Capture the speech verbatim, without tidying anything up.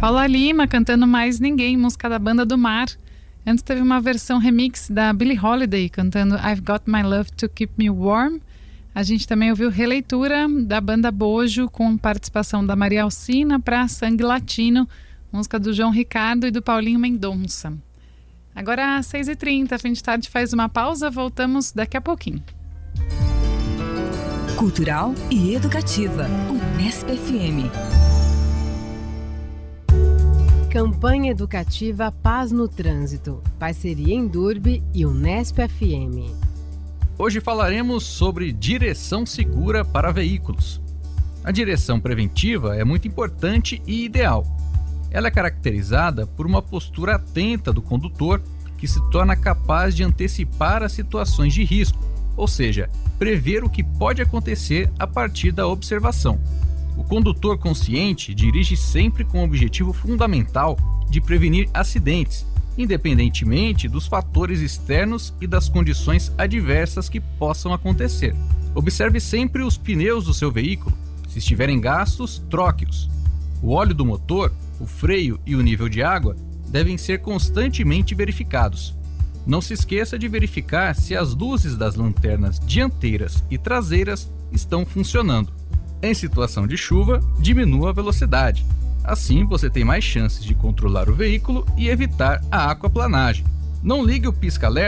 Paula Lima cantando Mais Ninguém, música da Banda do Mar. Antes teve uma versão remix da Billie Holiday cantando I've Got My Love to Keep Me Warm. A gente também ouviu releitura da Banda Bojo com participação da Maria Alcina para Sangue Latino, música do João Ricardo e do Paulinho Mendonça. Agora às seis e trinta, a Fim de Tarde faz uma pausa, voltamos daqui a pouquinho. Cultural e educativa, Unesp F M. Campanha Educativa Paz no Trânsito, parceria Endurbe e Unesp F M. Hoje falaremos sobre direção segura para veículos. A direção preventiva é muito importante e ideal. Ela é caracterizada por uma postura atenta do condutor que se torna capaz de antecipar as situações de risco, ou seja, prever o que pode acontecer a partir da observação. O condutor consciente dirige sempre com o objetivo fundamental de prevenir acidentes, independentemente dos fatores externos e das condições adversas que possam acontecer. Observe sempre os pneus do seu veículo. Se estiverem gastos, troque-os. O óleo do motor, o freio e o nível de água devem ser constantemente verificados. Não se esqueça de verificar se as luzes das lanternas dianteiras e traseiras estão funcionando. Em situação de chuva, diminua a velocidade. Assim, você tem mais chances de controlar o veículo e evitar a aquaplanagem. Não ligue o pisca-alerta